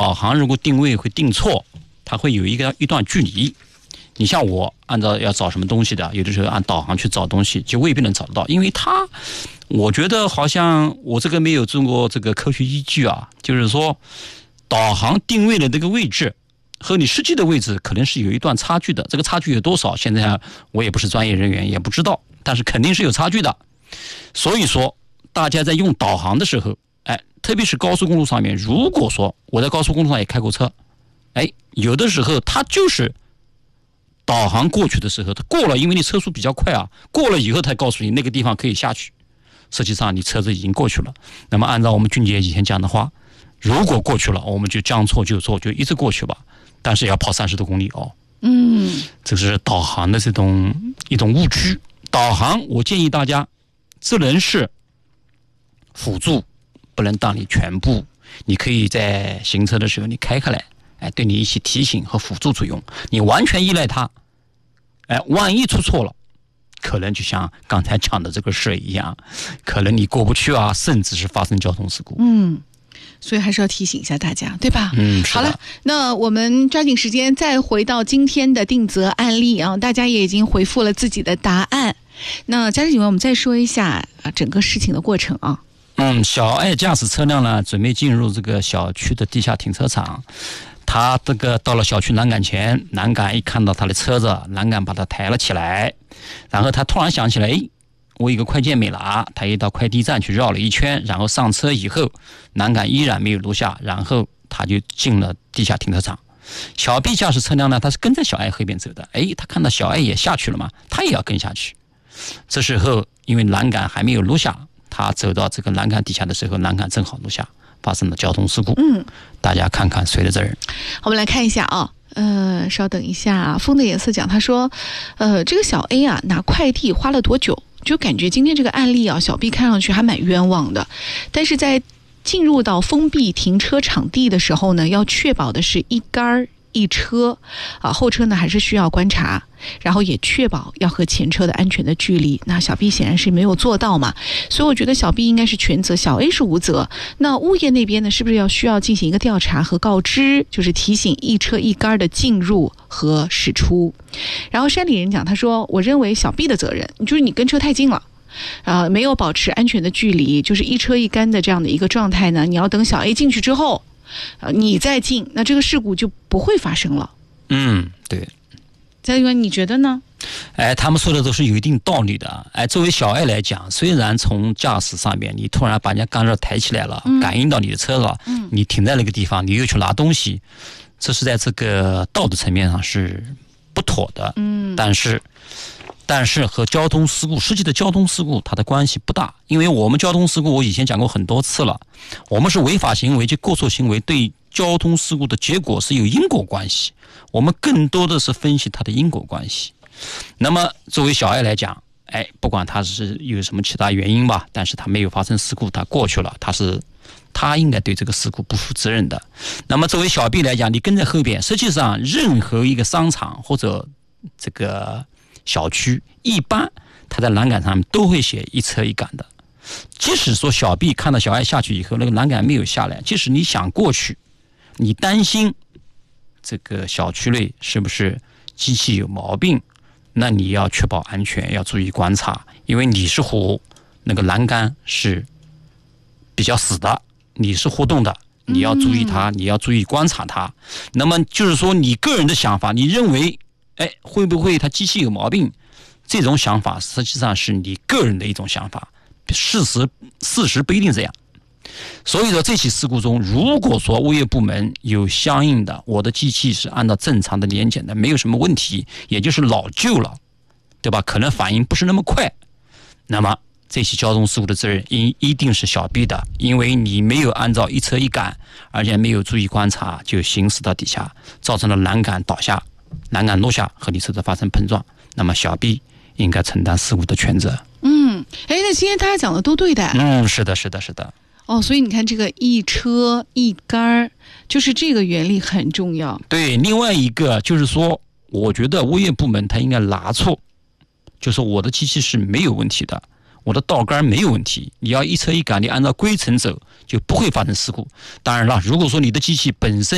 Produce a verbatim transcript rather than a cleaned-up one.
导航如果定位会定错，它会有一个一段距离。你像我按照要找什么东西的，有的时候按导航去找东西，就未必能找得到，因为它，我觉得好像我这个没有做过这个科学依据啊，就是说，导航定位的这个位置和你实际的位置可能是有一段差距的，这个差距有多少？现在我也不是专业人员，也不知道，但是肯定是有差距的。所以说，大家在用导航的时候，哎，特别是高速公路上面，如果说我在高速公路上也开过车，哎，有的时候它就是导航过去的时候，它过了，因为你车速比较快啊，过了以后才告诉你那个地方可以下去。实际上你车子已经过去了。那么按照我们俊杰以前讲的话，如果过去了，我们就将错就错，就一直过去吧。但是要跑三十多公里哦。 嗯， 这是导航的这种一种误区。导航我建议大家，只能是辅助，不能当你全部。你可以在行车的时候你开开来，哎，对你一些提醒和辅助作用。你完全依赖它，哎，万一出错了，可能就像刚才讲的这个事一样，可能你过不去啊，甚至是发生交通事故。 嗯。所以还是要提醒一下大家，对吧？ 嗯， 好了，那我们抓紧时间再回到今天的定责案例啊，大家也已经回复了自己的答案。那嘉宾警官，我们再说一下啊整个事情的过程啊。 嗯，小爱驾驶车辆呢，准备进入这个小区的地下停车场。他这个到了小区栏杆前，栏杆一看到他的车子，栏杆把他抬了起来，然后他突然想起来，哎，我有个快件没拿，他也到快递站去绕了一圈，然后上车以后，栏杆依然没有落下，然后他就进了地下停车场。小 B 驾驶车辆呢，他是跟在小爱后边走的，哎，他看到小爱也下去了嘛，他也要跟下去。这时候因为栏杆还没有落下，他走到这个栏杆底下的时候，栏杆正好落下，发生了交通事故。 嗯， 大家看看谁的责任？ 我们来看一下啊。呃，稍等一下啊，风的颜色讲，他说，呃，这个小 A 啊拿快递花了多久？就感觉今天这个案例啊，小 B 看上去还蛮冤枉的，但是在进入到封闭停车场地的时候呢，要确保的是一杆一车啊，后车呢还是需要观察，然后也确保要和前车的安全的距离。那小 B 显然是没有做到嘛，所以我觉得小 B 应该是全责，小 A 是无责。那物业那边呢，是不是要需要进行一个调查和告知，就是提醒一车一杆的进入和驶出？然后山里人讲，他说，我认为小 B 的责任就是你跟车太近了。呃，没有保持安全的距离，就是一车一杆的这样的一个状态呢，你要等小 A 进去之后，呃，你再进，那这个事故就不会发生了。 嗯，对。 嘉宾，你觉得呢？ 哎，他们说的都是有一定道理的。哎，作为小爱来讲，虽然从驾驶上面你突然把人家杆子抬起来了，嗯、感应到你的车了，嗯、你停在那个地方，你又去拿东西，这是在这个道德层面上是不妥的。嗯，但是。但是和交通事故，实际的交通事故它的关系不大，因为我们交通事故我以前讲过很多次了，我们是违法行为及过错行为对交通事故的结果是有因果关系，我们更多的是分析它的因果关系。那么作为小爱来讲，哎，不管他是有什么其他原因吧，但是他没有发生事故，他过去了，他是他应该对这个事故不负责任的。那么作为小 B 来讲，你跟在后边，实际上任何一个商场或者这个小区一般他在栏杆上都会写一车一杆的，即使说小 B 看到小爱下去以后那个栏杆没有下来，即使你想过去，你担心这个小区内是不是机器有毛病，那你要确保安全，要注意观察，因为你是活那个栏杆是比较死的，你是活动的，你要注意它，你要注意观察它。那么就是说你个人的想法，你认为哎，会不会它机器有毛病？这种想法实际上是你个人的一种想法，事实事实不一定这样。所以说这起事故中，如果说物业部门有相应的，我的机器是按照正常的年检的，没有什么问题，也就是老旧了，对吧？可能反应不是那么快，那么这起交通事故的责任一一定是小 B 的，因为你没有按照一车一杆，而且没有注意观察，就行驶到底下，造成了栏杆倒下。栏杆落下和你车子发生碰撞，那么小 B 应该承担事故的全责。 嗯，哎，那今天大家讲的都对的。 嗯，是的，是的，是的。 哦，所以你看这个一车一杆，就是这个原理很重要。 对，另外一个就是说，我觉得物业部门他应该拿错，就是我的机器是没有问题的，我的道杆没有问题，你要一车一杆，你按照规程走，就不会发生事故。当然了，如果说你的机器本身